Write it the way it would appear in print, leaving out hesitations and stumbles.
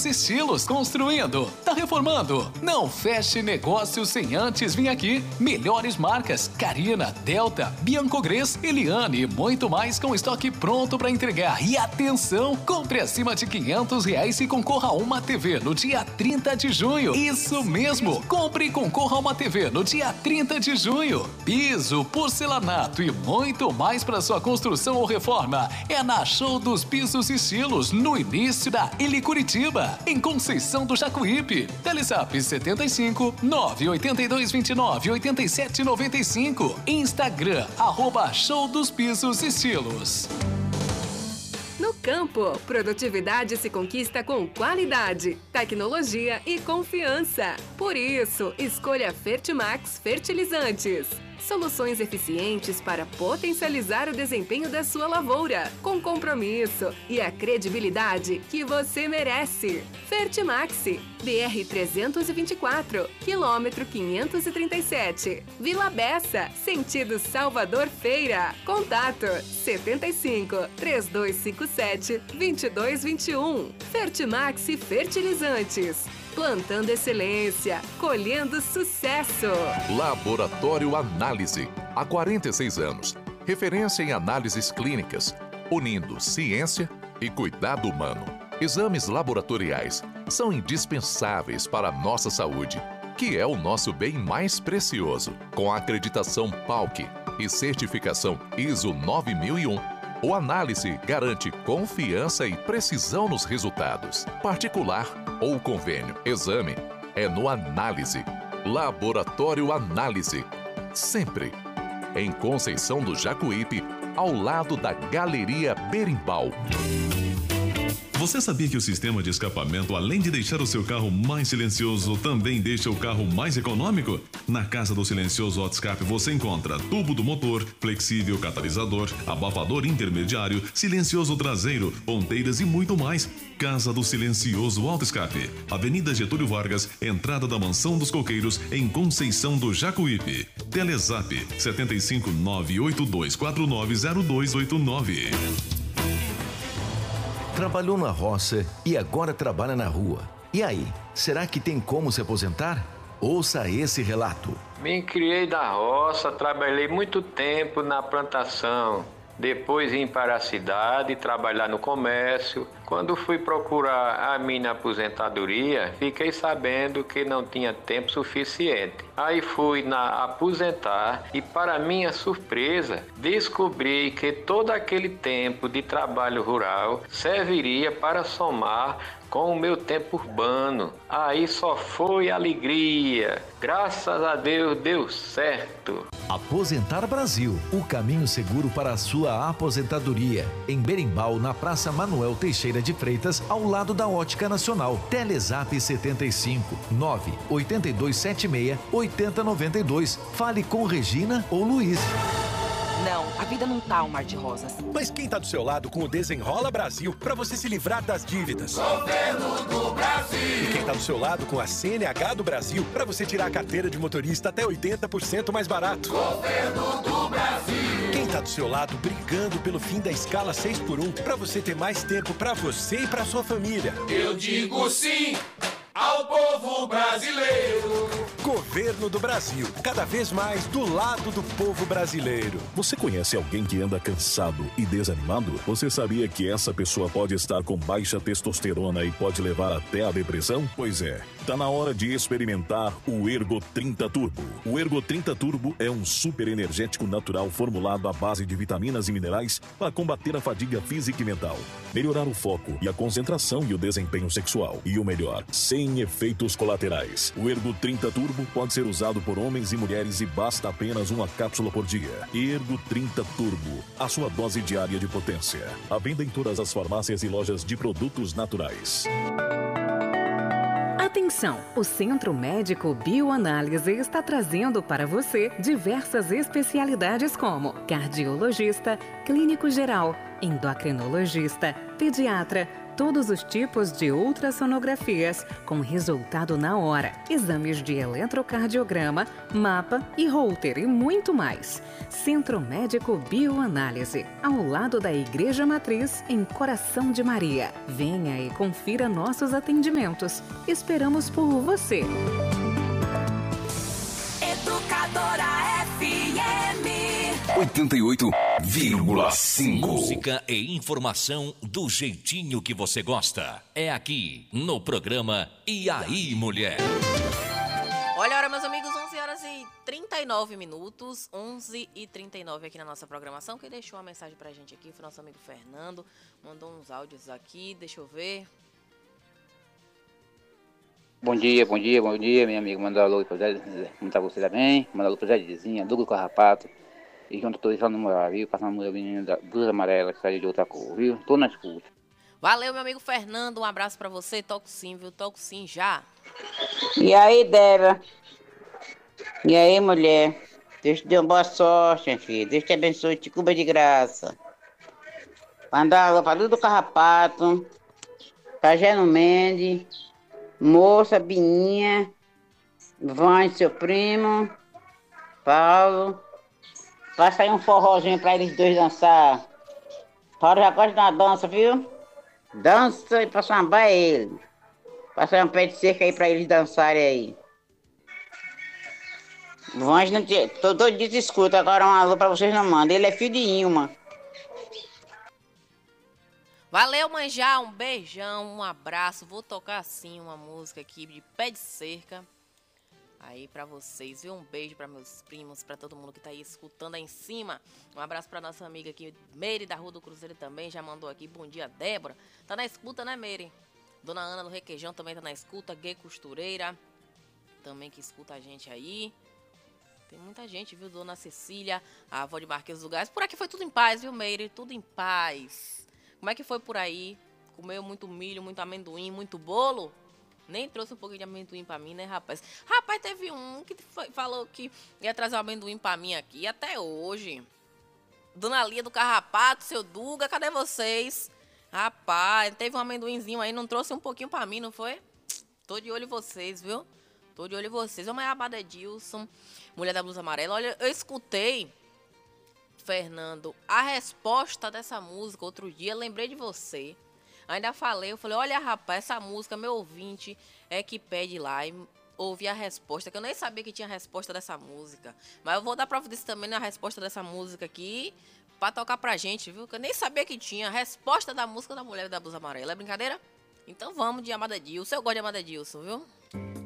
Estilos Construindo. Tá reformando? Não feche negócio sem antes vir aqui. Melhores marcas: Carina, Delta, Biancogres, Eliane e muito mais com estoque pronto para entregar. E atenção, compre acima de R$500 e concorra a uma TV no dia 30 de junho. Isso mesmo, compre e concorra a uma TV no dia 30 de junho. Piso, porcelanato e muito mais para sua construção ou reforma é na Show dos Pisos Estilos, no início da Ili Curitiba, em Conceição do Jacuípe. Telezap 75 982 29 87 95. Instagram @Show dos Pisos Estilos. No campo, produtividade se conquista com qualidade, tecnologia e confiança. Por isso, escolha Fertimax Fertilizantes. Soluções eficientes para potencializar o desempenho da sua lavoura, com compromisso e a credibilidade que você merece. Fertimax, BR 324, quilômetro 537, Vila Bessa, sentido Salvador Feira. Contato 75 3257 2221. Fertimax Fertilizantes. Plantando excelência, colhendo sucesso. Laboratório Análise, há 46 anos. Referência em análises clínicas, unindo ciência e cuidado humano. Exames laboratoriais são indispensáveis para a nossa saúde, que é o nosso bem mais precioso. Com a acreditação PALC e certificação ISO 9001, o Análise garante confiança e precisão nos resultados. Particular ou convênio, exame é no Análise. Laboratório Análise, sempre em Conceição do Jacuípe, ao lado da Galeria Berimbau. Você sabia que o sistema de escapamento, além de deixar o seu carro mais silencioso, também deixa o carro mais econômico? Na Casa do Silencioso Autoscape você encontra tubo do motor, flexível catalisador, abafador intermediário, silencioso traseiro, ponteiras e muito mais. Casa do Silencioso Autoscape, Avenida Getúlio Vargas, entrada da Mansão dos Coqueiros, em Conceição do Jacuípe. Telezap 75 982490289. Trabalhou na roça e agora trabalha na rua. E aí, será que tem como se aposentar? Ouça esse relato. Me criei da roça, trabalhei muito tempo na plantação. Depois vim para a cidade trabalhar no comércio. Quando fui procurar a minha aposentadoria, fiquei sabendo que não tinha tempo suficiente. Aí fui na aposentar e, para minha surpresa, descobri que todo aquele tempo de trabalho rural serviria para somar com o meu tempo urbano. Aí só foi alegria. Graças a Deus deu certo. Aposentar Brasil, o caminho seguro para a sua aposentadoria. Em Berimbau, na Praça Manuel Teixeira de Freitas, ao lado da Ótica Nacional. Telezap 75 98276 8092. Fale com Regina ou Luiz. Não, a vida não tá um mar de rosas. Mas quem tá do seu lado com o Desenrola Brasil para você se livrar das dívidas? Governo do Brasil. E quem tá do seu lado com a CNH do Brasil para você tirar a carteira de motorista até 80% mais barato? Governo do Brasil. Quem tá do seu lado brigando pelo fim da escala 6x1 para você ter mais tempo para você e para sua família? Eu digo sim ao povo brasileiro. Governo do Brasil, cada vez mais do lado do povo brasileiro. Você conhece alguém que anda cansado e desanimado? Você sabia que essa pessoa pode estar com baixa testosterona e pode levar até a depressão? Pois é, tá na hora de experimentar o Ergo 30 Turbo. O Ergo 30 Turbo é um super energético natural formulado à base de vitaminas e minerais para combater a fadiga física e mental, melhorar o foco e a concentração e o desempenho sexual. E o melhor, sem efeitos colaterais. O Ergo 30 Turbo pode ser usado por homens e mulheres e basta apenas uma cápsula por dia. Ergo 30 Turbo, a sua dose diária de potência. À venda em todas as farmácias e lojas de produtos naturais. Atenção! O Centro Médico Bioanálise está trazendo para você diversas especialidades como cardiologista, clínico geral, endocrinologista, pediatra, todos os tipos de ultrassonografias com resultado na hora, exames de eletrocardiograma, mapa e Holter e muito mais. Centro Médico Bioanálise, ao lado da Igreja Matriz, em Coração de Maria. Venha e confira nossos atendimentos. Esperamos por você. Educadora FM 88,5. Música e informação do jeitinho que você gosta. É aqui no programa E aí, Mulher? Olha, meus amigos, 11h39, 11h39 aqui na nossa programação. Quem deixou uma mensagem pra gente aqui foi nosso amigo Fernando. Mandou uns áudios aqui, deixa eu ver. Bom dia, meu amigo. Manda alô pro Zé, como tá você também? Manda alô pro Zé Dizinha, Douglas Carrapato. E junto todos lá no moral, viu? Passando uma menina da blusa amarela que saiu de outra cor, viu? Tô na escuta. Valeu, meu amigo Fernando. Um abraço pra você. Toco sim, viu? Toco sim já. E aí, Débora? E aí, mulher? Deus te dê uma boa sorte, minha filha. Deus te abençoe, te cubra de graça. Manda alô pra Dudu Carrapato, Cajeno Mendes, Moça, Bininha, Vães, seu primo, Paulo. Passa aí um forrozinho pra eles dois dançar. Paulo já gosta de uma dança, viu? Dança e passa uma baia ele. Passa um pé de cerca aí pra eles dançarem aí. Vães não te... Todo dia te escuta, agora um alô pra vocês não manda. Ele é filho de Ilma. Valeu, Manjá, um beijão, um abraço. Vou tocar assim uma música aqui de Pé de Cerca aí pra vocês, viu? Um beijo pra meus primos, pra todo mundo que tá aí escutando aí em cima. Um abraço pra nossa amiga aqui, Meire da Rua do Cruzeiro também, já mandou aqui. Bom dia, Débora. Tá na escuta, né, Meire? Dona Ana do Requeijão também tá na escuta. Gay Costureira também que escuta a gente aí. Tem muita gente, viu? Dona Cecília, a avó de Marquês do Gás. Por aqui foi tudo em paz, viu, Meire? Tudo em paz. Como é que foi por aí? Comeu muito milho, muito amendoim, muito bolo? Nem trouxe um pouquinho de amendoim pra mim, né, rapaz? Rapaz, teve um que falou que ia trazer um amendoim pra mim aqui até hoje. Dona Lia do Carrapato, seu Duga, cadê vocês? Rapaz, teve um amendoinzinho aí, não trouxe um pouquinho pra mim, não foi? Tô de olho em vocês, viu? Tô de olho em vocês. Vamos aí, Abada Edilson, Mulher da Blusa Amarela. Olha, eu escutei, Fernando, a resposta dessa música outro dia, lembrei de você. Ainda falei, eu falei, olha, rapaz, essa música, meu ouvinte é que pede lá e ouvi a resposta, que eu nem sabia que tinha a resposta dessa música. Mas eu vou dar prova disso também na resposta dessa música aqui, pra tocar pra gente, viu? Que eu nem sabia que tinha a resposta da música da Mulher da Blusa Amarela. É brincadeira? Então vamos de Amada Dilson. Eu gosto de Amada Dilson, viu?